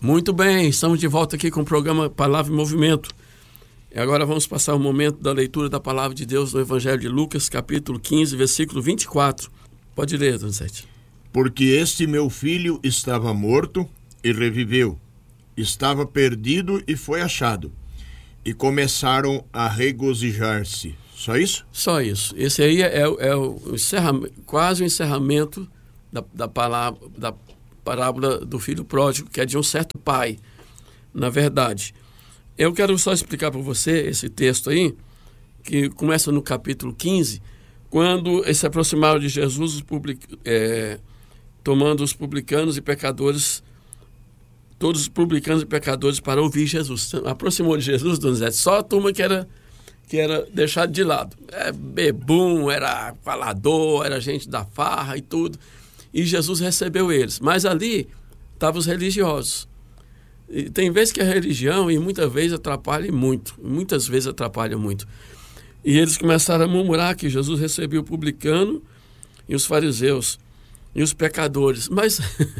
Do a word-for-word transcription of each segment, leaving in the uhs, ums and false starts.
Muito bem, estamos de volta aqui com o programa Palavra em Movimento. E agora vamos passar o momento da leitura da Palavra de Deus no Evangelho de Lucas, capítulo quinze, versículo vinte e quatro. Pode ler, Donizete. Porque este meu filho estava morto e reviveu, estava perdido e foi achado. E começaram a regozijar-se. Só isso? Só isso. Esse aí é, é o encerramento, quase o encerramento da, da, palavra, da parábola do filho pródigo, que é de um certo pai, na verdade. Eu quero só explicar para você esse texto aí, que começa no capítulo quinze, quando se aproximaram de Jesus, os public, é, tomando os publicanos e pecadores, todos os publicanos e pecadores para ouvir Jesus. Aproximou de Jesus, Donizete, só a turma que era, que era deixada de lado. É bebum, era falador, era gente da farra e tudo. E Jesus recebeu eles. Mas ali estavam os religiosos. E tem vezes que a religião, e muitas vezes atrapalha muito. Muitas vezes atrapalha muito. E eles começaram a murmurar que Jesus recebeu o publicano e os fariseus e os pecadores. Mas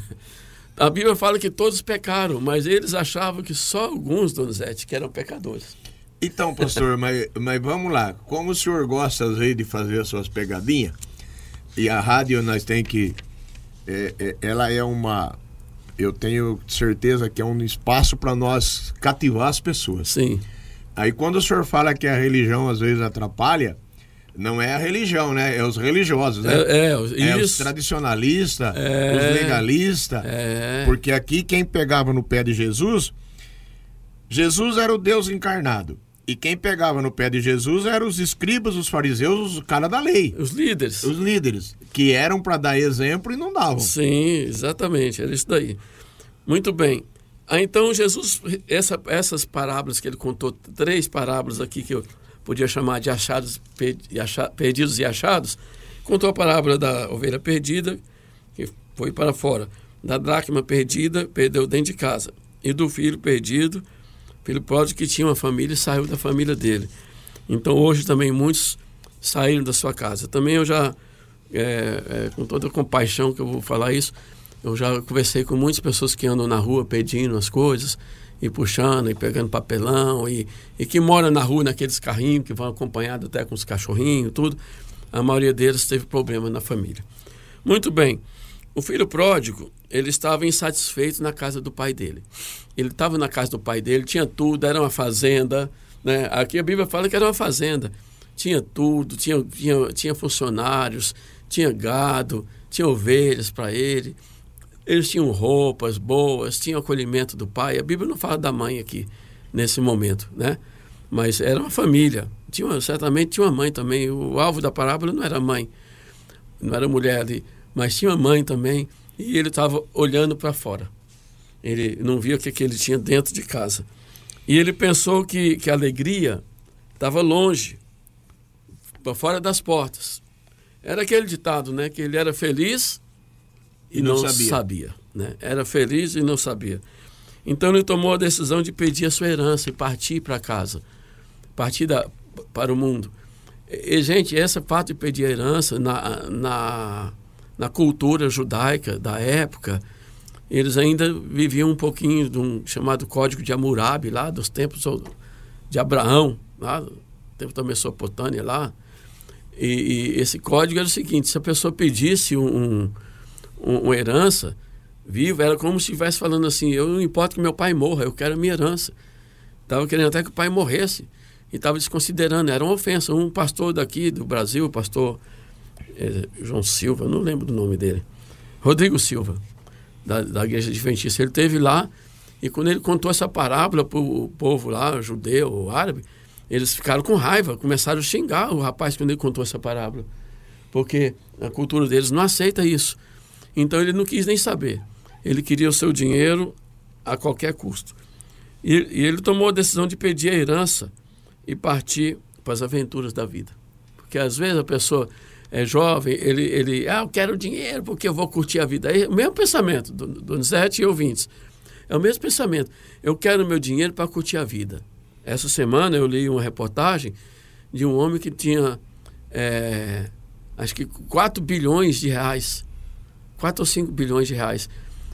a Bíblia fala que todos pecaram, mas eles achavam que só alguns, Donizete, que eram pecadores. Então, pastor, mas, mas vamos lá. Como o senhor gosta, às vezes, de fazer as suas pegadinhas, e a rádio nós tem que... É, é, ela é uma... Eu tenho certeza que é um espaço para nós cativar as pessoas. Sim. Aí quando o senhor fala que a religião às vezes atrapalha, não é a religião, né? É os religiosos, né? É, é, é os tradicionalistas, é, os legalistas. É. Porque aqui quem pegava no pé de Jesus, Jesus era o Deus encarnado. E quem pegava no pé de Jesus eram os escribas, os fariseus, os caras da lei. Os líderes. Os líderes, que eram para dar exemplo e não davam. Sim, exatamente, era isso daí. Muito bem. Ah, então Jesus, essa, essas parábolas que ele contou, três parábolas aqui que eu podia chamar de achados, perdidos e achados, contou a parábola da ovelha perdida, que foi para fora, da dracma perdida, perdeu dentro de casa, e do filho perdido, filho pródigo que tinha uma família e saiu da família dele. Então hoje também muitos saíram da sua casa. Também eu já, é, é, com toda a compaixão que eu vou falar isso, eu já conversei com muitas pessoas que andam na rua pedindo as coisas, e puxando, e pegando papelão, e, e que moram na rua naqueles carrinhos que vão acompanhados até com os cachorrinhos, tudo. A maioria deles teve problema na família. Muito bem. O filho pródigo, ele estava insatisfeito na casa do pai dele. Ele estava na casa do pai dele, tinha tudo, era uma fazenda, né? Aqui a Bíblia fala que era uma fazenda. Tinha tudo, tinha, tinha, tinha funcionários, tinha gado, tinha ovelhas para ele. Eles tinham roupas boas, tinham acolhimento do pai. A Bíblia não fala da mãe aqui, nesse momento, né? Mas era uma família. Tinha uma, certamente tinha uma mãe também. O alvo da parábola não era a mãe, não era a mulher ali, mas tinha uma mãe também. E ele estava olhando para fora. Ele não via o que, que ele tinha dentro de casa. E ele pensou que, que a alegria estava longe, para fora das portas. Era aquele ditado, né? Que ele era feliz e, e não, não sabia. sabia né? Era feliz e não sabia. Então ele tomou a decisão de pedir a sua herança e partir para casa. Partir da, para o mundo. E, gente, esse fato de pedir a herança na... na na cultura judaica da época, eles ainda viviam um pouquinho de um chamado Código de Hammurabi, lá dos tempos de Abraão, lá do tempo da Mesopotâmia, lá. E, e esse código era o seguinte: se a pessoa pedisse um, um, uma herança viva, era como se estivesse falando assim: eu não importa que meu pai morra, eu quero a minha herança. Estava querendo até que o pai morresse, e estava desconsiderando, era uma ofensa. Um pastor daqui do Brasil, o pastor É, João Silva, não lembro do nome dele, Rodrigo Silva, da, da igreja adventista, ele esteve lá, e quando ele contou essa parábola para o povo lá, judeu, árabe, eles ficaram com raiva, começaram a xingar o rapaz quando ele contou essa parábola, porque a cultura deles não aceita isso. Então ele não quis nem saber, ele queria o seu dinheiro a qualquer custo, e, e ele tomou a decisão de pedir a herança e partir para as aventuras da vida, porque às vezes a pessoa é jovem, ele, ele, ah, eu quero dinheiro porque eu vou curtir a vida. É o mesmo pensamento, Donizete e ouvintes. É o mesmo pensamento. Eu quero meu dinheiro para curtir a vida. Essa semana eu li uma reportagem de um homem que tinha, é, acho que quatro bilhões de reais. quatro ou cinco bilhões de reais.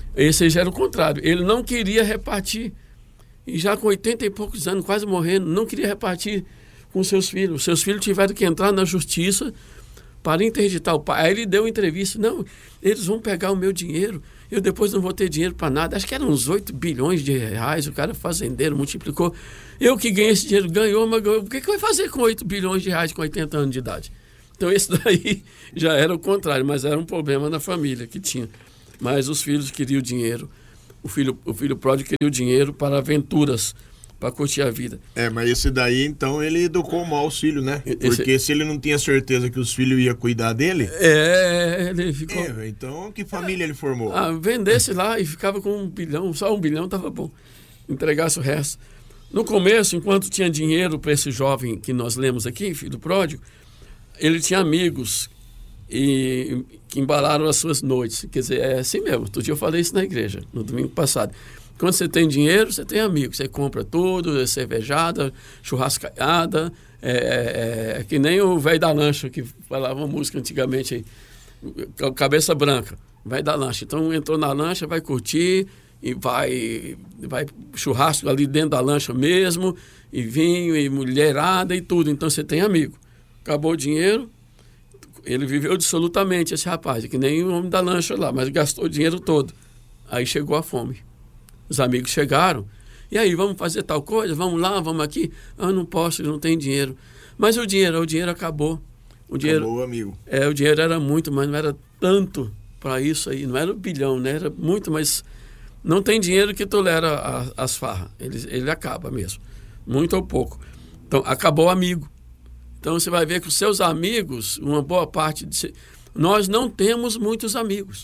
Esse aí já era o contrário. Ele não queria repartir. E já com oitenta e poucos anos, quase morrendo, não queria repartir com seus filhos. Os seus filhos tiveram que entrar na justiça para interditar o pai. Aí ele deu entrevista. Não, eles vão pegar o meu dinheiro. Eu depois não vou ter dinheiro para nada. Acho que eram uns oito bilhões de reais. O cara fazendeiro multiplicou. Eu que ganhei esse dinheiro, ganhou, mas ganhou. O que, que vai fazer com oito bilhões de reais com oitenta anos de idade? Então esse daí já era o contrário, mas era um problema na família que tinha. Mas os filhos queriam dinheiro. O filho, o filho pródigo queria o dinheiro para aventuras, para curtir a vida. É, mas esse daí, então, ele educou mal os filhos, né? Esse... Porque se ele não tinha certeza que os filhos iam cuidar dele... É, ele ficou... É, então, que família é. ele formou? Ah, vendesse lá e ficava com um bilhão, só um bilhão estava bom. Entregasse o resto. No começo, enquanto tinha dinheiro para esse jovem que nós lemos aqui, filho pródigo, ele tinha amigos e que embalaram as suas noites. Quer dizer, é assim mesmo. Outro dia eu falei isso na igreja, no domingo passado. Quando você tem dinheiro, você tem amigos. Você compra tudo, é cervejada, churrascaiada. É, é, é que nem o velho da lancha, que falava uma música antigamente aí. Cabeça branca, velho da lancha. Então entrou na lancha, vai curtir e vai, vai churrasco ali dentro da lancha mesmo, e vinho, e mulherada e tudo. Então você tem amigo. Acabou o dinheiro, ele viveu dissolutamente, esse rapaz, que nem o homem da lancha lá, mas gastou o dinheiro todo. Aí chegou a fome. Os amigos chegaram. E aí, vamos fazer tal coisa? Vamos lá, vamos aqui? Ah, não posso, não tenho dinheiro. Mas o dinheiro, o dinheiro acabou. O dinheiro, acabou, amigo. É, o dinheiro era muito, mas não era tanto para isso aí. Não era um bilhão, né? Era muito, mas não tem dinheiro que tolera a, as farras. Ele, ele acaba mesmo. Muito ou pouco. Então, acabou o amigo. Então, você vai ver que os seus amigos, uma boa parte... De, nós não temos muitos amigos.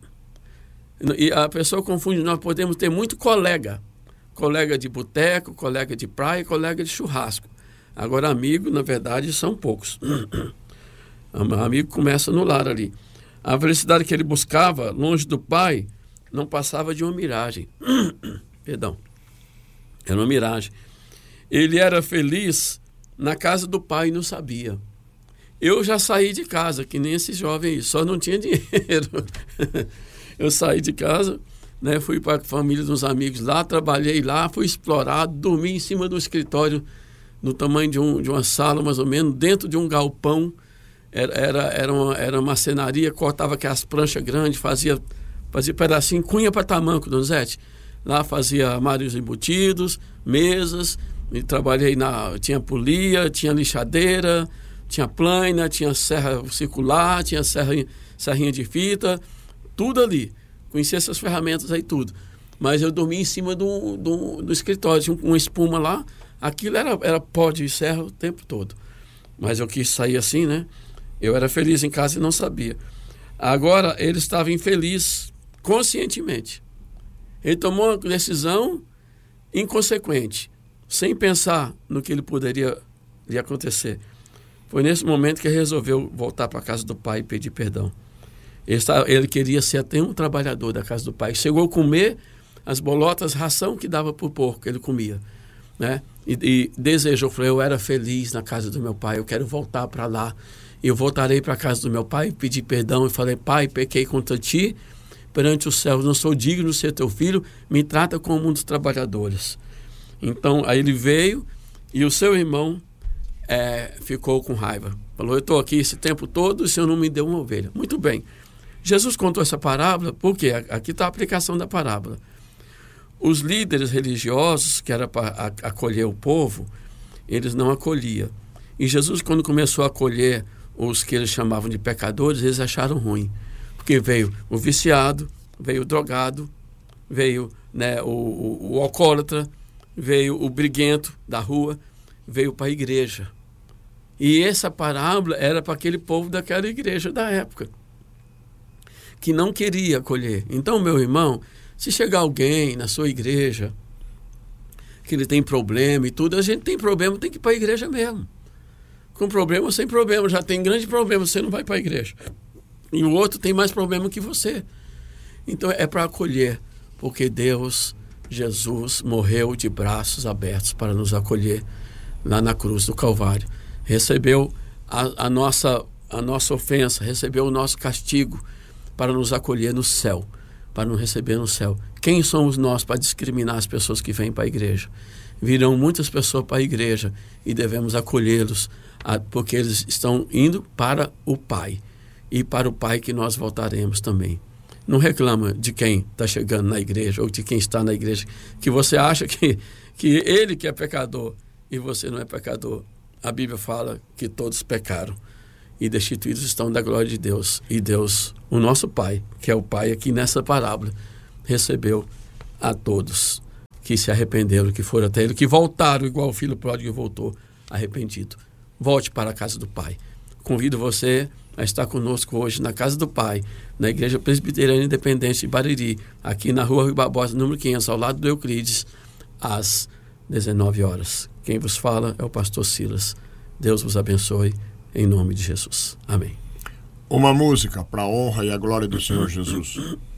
E a pessoa confunde, nós podemos ter muito colega. Colega de boteco, colega de praia, colega de churrasco. Agora, amigo, na verdade, são poucos. Amigo começa no lar ali. A felicidade que ele buscava, longe do pai, não passava de uma miragem. Perdão. Era uma miragem. Ele era feliz na casa do pai e não sabia. Eu já saí de casa, que nem esse jovem aí, só não tinha dinheiro. Eu saí de casa, né, fui para a família dos amigos lá, trabalhei lá, fui explorado, dormi em cima do escritório, no tamanho de, um, de uma sala, mais ou menos, dentro de um galpão. Era, era, era, uma, era uma marcenaria, cortava aquelas pranchas grandes, fazia, fazia pedacinho, cunha para tamanco, Donizete. Lá fazia armários embutidos, mesas, e trabalhei na... Tinha polia, tinha lixadeira, tinha plana, tinha serra circular, tinha serra, serrinha de fita, tudo ali. Conhecia essas ferramentas aí, tudo. Mas eu dormi em cima do, do, do escritório, tinha uma espuma lá, aquilo era, era pó de serra o tempo todo. Mas eu quis sair assim, né? Eu era feliz em casa e não sabia. Agora, ele estava infeliz conscientemente. Ele tomou uma decisão inconsequente, sem pensar no que ele poderia lhe acontecer. Foi nesse momento que ele resolveu voltar para a casa do pai e pedir perdão. Ele, estava, ele queria ser até um trabalhador da casa do pai. Chegou a comer as bolotas, ração que dava para o porco, ele comia, né? E, e desejou, falou, eu era feliz na casa do meu pai, eu quero voltar para lá. Eu voltarei para a casa do meu pai, pedi perdão e falei, pai, pequei contra ti, perante os céus, não sou digno de ser teu filho, me trata como um dos trabalhadores. Então, aí ele veio e o seu irmão é, ficou com raiva. Falou, eu estou aqui esse tempo todo e o senhor não me deu uma ovelha. Muito bem. Jesus contou essa parábola, porque aqui está a aplicação da parábola. Os líderes religiosos, que era para acolher o povo, eles não acolhiam. E Jesus, quando começou a acolher os que eles chamavam de pecadores, eles acharam ruim. Porque veio o viciado, veio o drogado, veio, né, o, o, o alcoólatra, veio o briguento da rua, veio para a igreja. E essa parábola era para aquele povo daquela igreja da época, que não queria acolher. Então, meu irmão, se chegar alguém na sua igreja, que ele tem problema e tudo, a gente tem problema, tem que ir para a igreja mesmo. Com problema ou sem problema, já tem grande problema, você não vai para a igreja. E o outro tem mais problema que você. Então é para acolher, porque Deus, Jesus, morreu de braços abertos para nos acolher lá na cruz do Calvário. Recebeu a, a, nossa, a nossa ofensa, recebeu o nosso castigo para nos acolher no céu, para nos receber no céu. Quem somos nós para discriminar as pessoas que vêm para a igreja? Virão muitas pessoas para a igreja e devemos acolhê-los, porque eles estão indo para o Pai, e para o Pai que nós voltaremos também. Não reclama de quem está chegando na igreja ou de quem está na igreja, que você acha que, que ele que é pecador e você não é pecador. A Bíblia fala que todos pecaram e destituídos estão da glória de Deus. E Deus, o nosso Pai, que é o Pai aqui nessa parábola, recebeu a todos que se arrependeram, que foram até ele, que voltaram, igual o filho pródigo voltou arrependido. Volte para a casa do Pai. Convido você a estar conosco hoje na casa do Pai, na Igreja Presbiteriana Independente de Bariri, aqui na Rua Rui Barbosa, número quinhentos, ao lado do Euclides, às dezenove horas. Quem vos fala é o pastor Silas. Deus vos abençoe, em nome de Jesus. Amém. Uma música para a honra e a glória do Senhor Jesus.